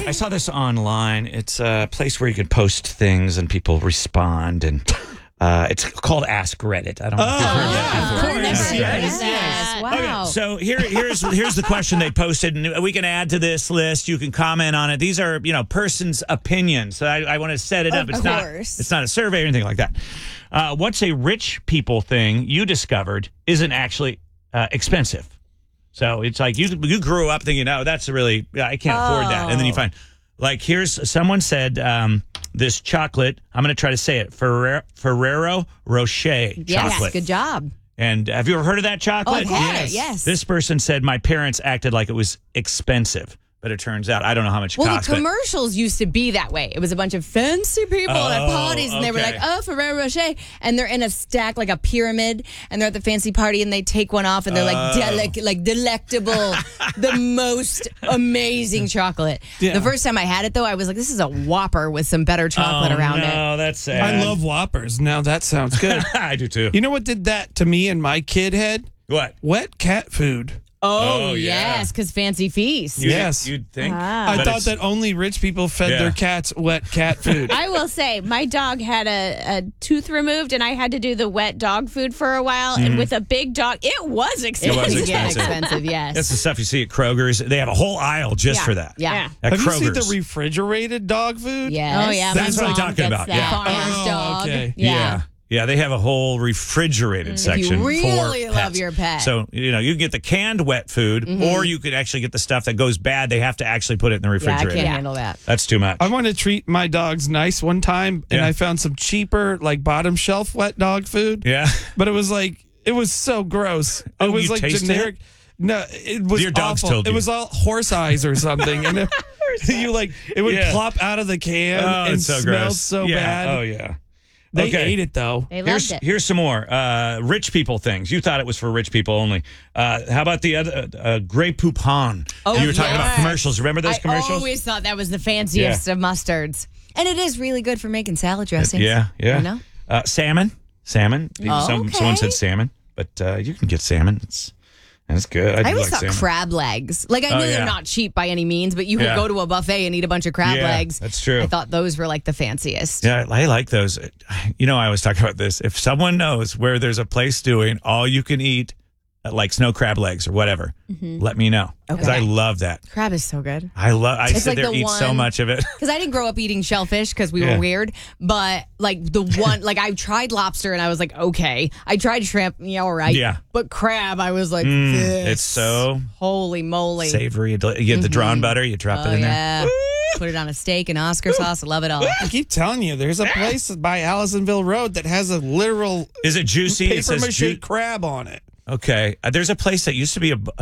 I saw this online. It's a place where you can post things and people respond, and it's called Ask Reddit. I don't know if you've heard that before. Of course, Yes. Wow. Okay, so here's the question they posted, and we can add to this list. You can comment on it. These are person's opinions. So I want to set it up. Of course. It's not a survey or anything like that. What's a rich people thing you discovered isn't actually expensive? So it's like you grew up thinking, oh, that's I can't afford that, and then you find, like, someone said this chocolate. I'm going to try to say it. Ferrero Rocher chocolate. Yes, good job. And have you ever heard of that chocolate? Oh, yes. This person said my parents acted like it was expensive, but it turns out I don't know how much it cost. The commercials used to be that way. It was a bunch of fancy people at parties, and they were like, "Oh, Ferrero Rocher," and they're in a stack like a pyramid, and they're at the fancy party, and they take one off, and they're like delectable, the most amazing chocolate. Yeah. The first time I had it, though, I was like, "This is a Whopper with some better chocolate around it." No, that's sad. I love Whoppers. Now that sounds good. I do too. You know what did that to me and my kid head? What? Wet cat food. Oh, yeah. yes, because fancy feast. Yes. You'd think. I But thought it's- that only rich people fed Yeah. their cats wet cat food. I will say, my dog had a tooth removed, and I had to do the wet dog food for a while. And with a big dog, it was expensive. was Yeah, expensive. expensive, yes. That's the stuff you see at Kroger's. They have a whole aisle just for that. Yeah. At Have you seen Kroger's. the refrigerated dog food? Yes. Oh, yeah. That's my what I'm mom talking gets about, that. yeah. Farmer's Oh, dog. okay. Yeah, they have a whole refrigerated If section you really for love pets. your pet. So, you can get the canned wet food, or you could actually get the stuff that goes bad. They have to actually put it in the Yeah, I refrigerator. can't handle that. That's too much. I wanted to treat my dogs nice one time, and Yeah. I found some cheaper, like bottom shelf wet dog food. Yeah. But it was so gross. It Oh, was you like tasted generic. No, it was Your dogs awful. told It you. was all horse eyes or something, and it would Yeah. plop out of the can Oh, and it's so smelled gross. so yeah. bad. Oh, yeah. They Okay. ate it though. They loved it. Here's some more rich people things. You thought it was for rich people only. How about the other Grey Poupon? Oh, you were talking about yes. commercials. Remember those I commercials? always thought that was the fanciest of mustards. And it is really good for making salad dressings. Yeah. You know? Salmon. Someone okay. said salmon, but you can get salmon. It's good. I do always like thought salmon. crab legs. Like, I know yeah. they're not cheap by any means, but you could Yeah. go to a buffet and eat a bunch of crab Yeah, legs. that's true. I thought those were like the fanciest. Yeah, I like those. I always talk about this. If someone knows where there's a place doing all you can eat, like snow crab legs or whatever, let me know. Because I love that. Crab is so good. I It's sit like there the eat so one- much of it. Because I didn't grow up eating shellfish because we Yeah. were weird. But like the one, like I tried lobster and I was like, okay. I tried shrimp, yeah, all right. Yeah. But crab, I was like, It's so holy moly. savory. You get the drawn butter, you drop it in there. Yeah. Put it on a steak and Oscar sauce. I love it all. I keep telling you, there's a place by Allisonville Road that has a literal Is it juicy? It paper says mache crab on it. Okay. There's a place that used to be a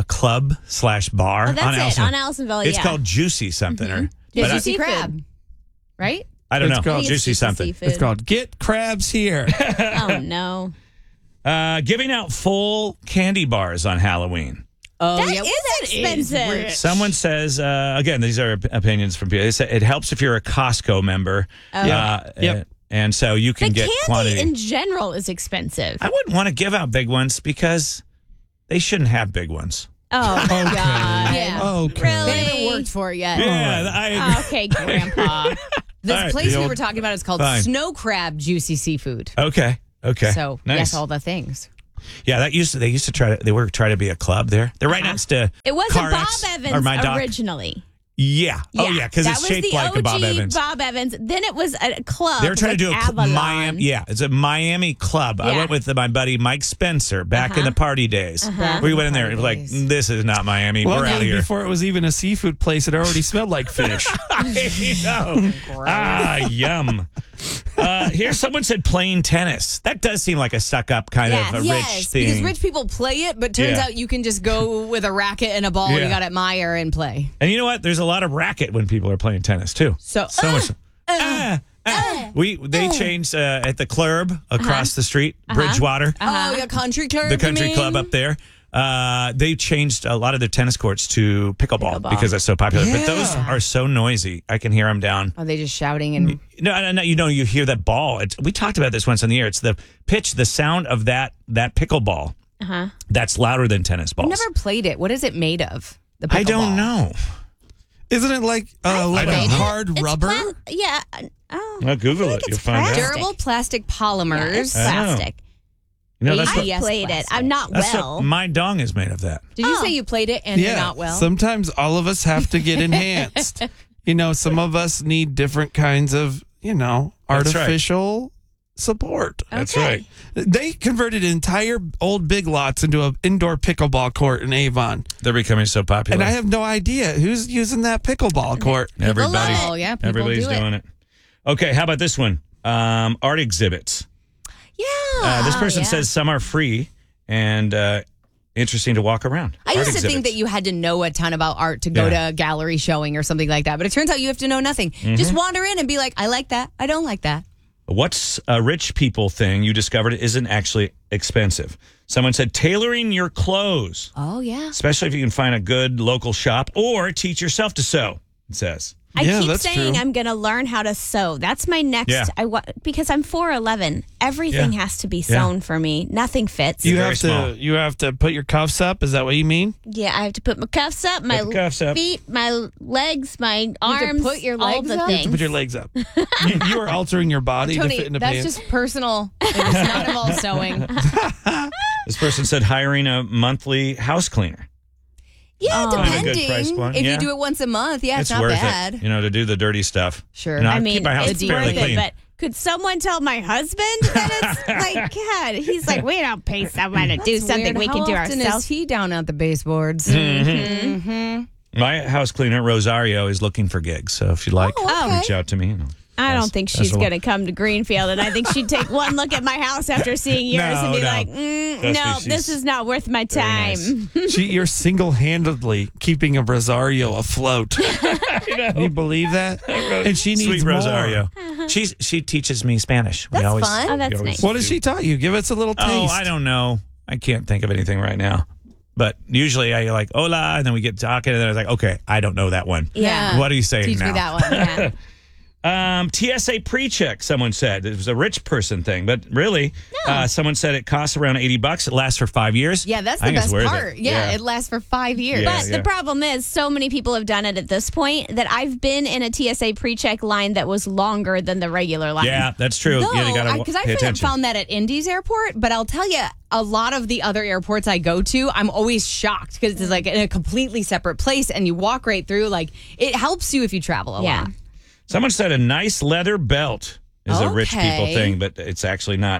club/bar Oh, that's on it. Allison. On Allisonville, It's yeah. called Juicy something. Or, but I- Juicy seafood. crab. Right? I don't It's know. called- It's Juicy just something. seafood. It's called Get Crabs Here. Oh, no. Giving out full candy bars on Halloween. Oh, That yeah. is expensive. Someone says, again, these are opinions from people. They say it helps if you're a Costco member. Yep. And so you can The get candy quantity. in general is expensive. I wouldn't want to give out big ones because they shouldn't have big ones. Oh, God. Yeah. Okay. They Really? haven't worked for it yet. Yeah, I agree. Okay, Grandpa. This All right, place the we old- were talking about is called Fine. Snow Crab Juicy Seafood. Okay. So, nice. yes, all the things. Yeah, they used to try to be a club there. They're right next to It wasn't Car Bob X, or Evans my doc. originally. Yeah. Oh yeah, because that it's was shaped the like a Bob OG Evans. Bob Evans. Then it was a club. They were trying with to do a Avalon. Miami. Yeah, it's a Miami club. I Yeah. went with my buddy Mike Spencer back in the party days. We went in there. It was like, Party days. this is not Miami. We're out of Luckily, here. before it was even a seafood place, it already smelled like fish. Yum. Here's someone said playing tennis. That does seem like a stuck up kind of a rich Yes, thing. because rich people play it, but turns Yeah. out you can just go with a racket and a ball Yeah. you got at Meyer and play. And you know what? There's a lot of racket when people are playing tennis too. So, much. They changed at the club across the street, Bridgewater, oh, yeah, country club. the country club up there. They changed a lot of their tennis courts to pickleball because that's so popular. But those are so noisy. I can hear them down. Are they just shouting and No, you hear that ball. We talked about this once on the air. It's the pitch, the sound of that pickleball. That's louder than tennis balls. I've never played it. What is it made of? The I don't pickleball? know. Isn't it like a hard It's rubber? yeah. Well, Google it. it's You'll find out. plastic. Durable plastic It's polymers. plastic. You know, that's I- what, Yes, played it. plastic. I'm not that's well. what my dong is made of that. Did you say you played it and you're not well? Sometimes all of us have to get enhanced. Some of us need different kinds of, That's right. artificial support. That's right. They converted entire old Big Lots into an indoor pickleball court in Avon. They're becoming so popular. And I have no idea who's using that pickleball court. Everybody's, love it. Oh, yeah, people everybody's do it. doing it. Okay, how about this one? Art exhibits. Yeah. This person yeah. says some are free and interesting to walk around. I used to think that you had to know a ton about art to go to a gallery showing or something like that, but it turns out you have to know nothing. Just wander in and be like, I like that. I don't like that. What's a rich people thing you discovered isn't actually expensive? Someone said tailoring your clothes, Oh, yeah. especially if you can find a good local shop or teach yourself to sew, it says. I Yeah, keep that's saying true. I'm going to learn how to sew. That's my next. Yeah. Because I'm 4'11". Everything Yeah. has to be sewn for me. Nothing fits. You Very have small. to put your cuffs up. Is that what you mean? Yeah, I have to put my cuffs up, my the cuffs up. feet, my legs, my have to arms, put your all legs the up? things. Put your legs up. you are altering your body to Tony, fit into that's pants. just personal. It does not involve sewing. This person said hiring a monthly house cleaner. Yeah, Find a good depending. price point. If Yeah. you do it once a month, yeah, it's not worth bad. it, to do the dirty stuff. Sure. And I I'll mean, keep my house it's fairly worth clean. it, but could someone tell my husband that it's like, God, he's like, we don't pay someone to do That's something weird. we can How do often ourselves. Is he down at the baseboards? My house cleaner, Rosario, is looking for gigs. So if you'd like, okay. reach out to me. I don't think she's a- going to come to Greenfield, and I think she'd take one look at my house after seeing yours and be No. like, Trust me, no, she's this is not worth my very time. nice. You're single-handedly keeping a Rosario afloat. Can you believe that? And she needs Sweet more. Rosario. She teaches me Spanish. That's fun. Oh, that's we always nice. What has she taught you? Give us a little taste. Oh, I don't know. I can't think of anything right now. But usually I like hola, and then we get talking, and then I was like, okay, I don't know that one. Yeah. What are you saying Teach now? me that one. Yeah. TSA pre-check, someone said. It was a rich person thing, but really, someone said it costs around $80. It lasts for 5 years. Yeah, that's I the think it's best worth part. it. Yeah, it lasts for 5 years. Yeah. But the problem is, so many people have done it at this point that I've been in a TSA pre-check line that was longer than the regular line. Yeah, that's true. No, you got to because pay I attention. found that at Indy's airport, but I'll tell you, a lot of the other airports I go to, I'm always shocked because it's like in a completely separate place and you walk right through. Like, it helps you if you travel a Yeah. lot. Someone said a nice leather belt is a rich people Okay. thing, but it's actually not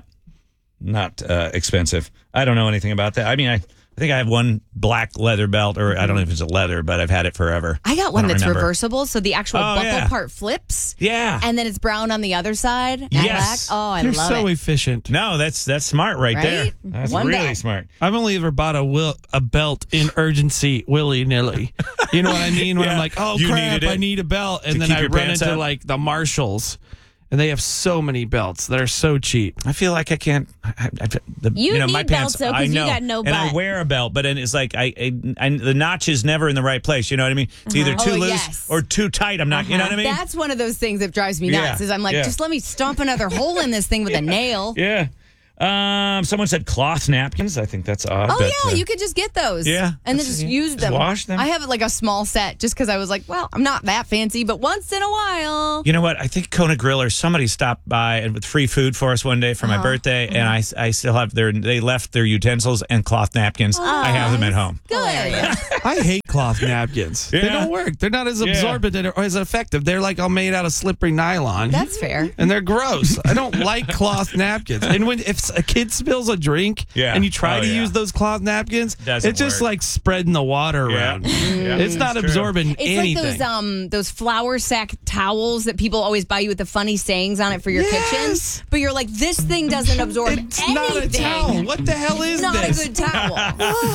expensive. I don't know anything about that. I mean, I think I have one black leather belt, or I don't know if it's a leather, but I've had it forever. I got one don't that's remember. reversible, so the actual Oh, buckle yeah. part flips. Yeah. And then it's brown on the other side. and Yes. black. Oh, I You're love so it. efficient. No, that's smart right there. Right? That's One really belt. smart. I've only ever bought a belt in urgency, willy-nilly. You know what I mean? When I'm Yeah. like, oh, You crap, needed it I need a belt. to And then keep I your run pants into up? like the Marshalls, and they have so many belts that are so cheap. I feel like I can't. You my need pants. belts, though, 'cause I you know, got no and I butt. wear a belt, but then it's like the notch is never in the right place. You know what I mean? It's either too Oh, loose yes. or too tight. I'm not. You know what I mean? That's one of those things that drives me Yeah, nuts. Is I'm like, yeah. just let me stomp another hole in this thing with a nail. Yeah. Someone said cloth napkins. I think that's odd. Oh but, yeah, you could just get those. Yeah. and then just use Just them. wash them. I have like a small set just because I was like, well, I'm not that fancy, but once in a while. You know what? I think Kona Grill or somebody stopped by and with free food for us one day for my birthday, and I still have they left their utensils and cloth napkins. I have them at home. Good. I hate cloth napkins. They Yeah. don't work. They're not as Yeah. absorbent or as effective. They're like all made out of slippery nylon. That's fair. And they're gross. I don't like cloth napkins. And if a kid spills a drink Yeah. and you try Oh, to yeah. use those cloth napkins, Doesn't it's just work. like spreading the water Yeah. around. Yeah. It's not It's true. absorbing It's anything. like those flour sack towels that people always buy you with the funny sayings on it for your Yes. kitchen. But you're like, this thing doesn't absorb It's anything. not a towel. What the hell is Not this? a good towel.